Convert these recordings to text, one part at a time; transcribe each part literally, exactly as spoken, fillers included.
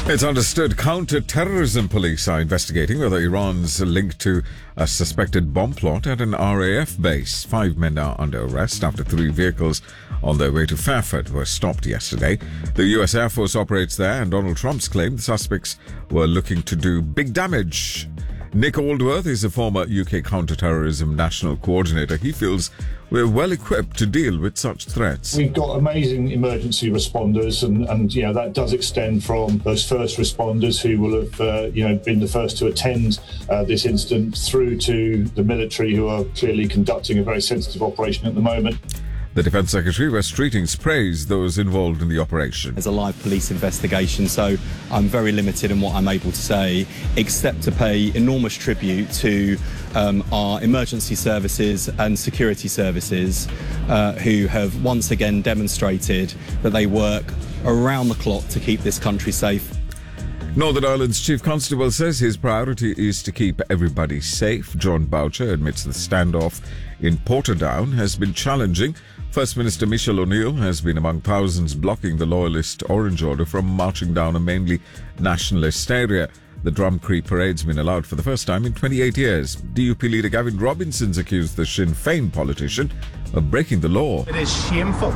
It's understood counter-terrorism police are investigating whether Iran's linked to a suspected bomb plot at an R A F base. Five men are under arrest after three vehicles on their way to Fairford were stopped yesterday. The U S Air Force operates there, and Donald Trump's claimed the suspects were looking to do big damage. Nick Aldworth is a former U K counter-terrorism national coordinator. He feels we're well equipped to deal with such threats. We've got amazing emergency responders, and, and you know that does extend from those first responders who will have uh, you know been the first to attend uh, this incident, through to the military, who are clearly conducting a very sensitive operation at the moment. The Defence Secretary, Wes Streetings, praised those involved in the operation. There's a live police investigation, so I'm very limited in what I'm able to say, except to pay enormous tribute to um, our emergency services and security services, uh, who have once again demonstrated that they work around the clock to keep this country safe. Northern Ireland's Chief Constable says his priority is to keep everybody safe. John Boucher admits the standoff in Portadown has been challenging. First Minister Michelle O'Neill has been among thousands blocking the Loyalist Orange Order from marching down a mainly nationalist area. The Drumcree parade's been allowed for the first time in twenty-eight years. D U P leader Gavin Robinson's accused the Sinn Féin politician of breaking the law. It is shameful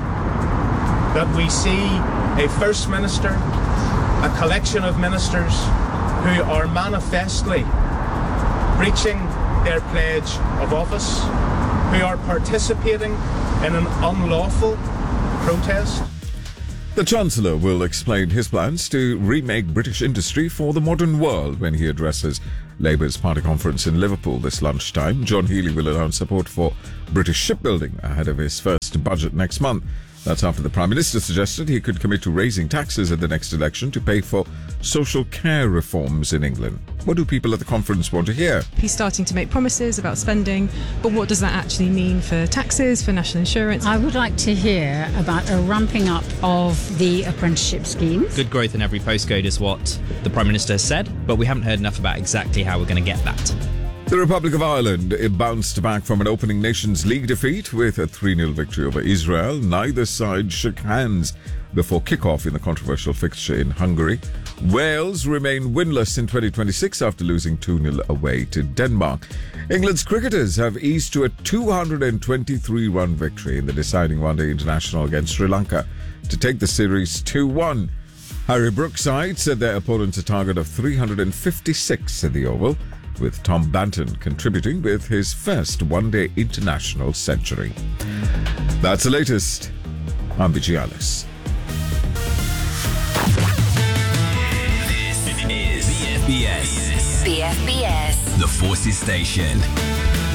that we see a First Minister, a collection of ministers who are manifestly breaching their pledge of office, who are participating in an unlawful protest. The Chancellor will explain his plans to remake British industry for the modern world when he addresses Labour's party conference in Liverpool this lunchtime. John Healey will announce support for British shipbuilding ahead of his first budget next month. That's after the Prime Minister suggested he could commit to raising taxes at the next election to pay for social care reforms in England. What do people at the conference want to hear? He's starting to make promises about spending, but what does that actually mean for taxes, for national insurance? I would like to hear about a ramping up of the apprenticeship schemes. Good growth in every postcode is what the Prime Minister has said, but we haven't heard enough about exactly how we're going to get that. The Republic of Ireland it bounced back from an opening Nations League defeat with a three nil victory over Israel. Neither side shook hands before kick-off in the controversial fixture in Hungary. Wales remain winless in twenty twenty-six after losing two nil away to Denmark. England's cricketers have eased to a two hundred twenty-three run victory in the deciding one-day international against Sri Lanka to take the series two one. Harry Brookside said their opponents a target of three hundred fifty-six at the Oval, with Tom Banton contributing with his first one-day international century. That's the latest. I'm Vijay Alice. This is B F B S. B F B S. The Forces Station.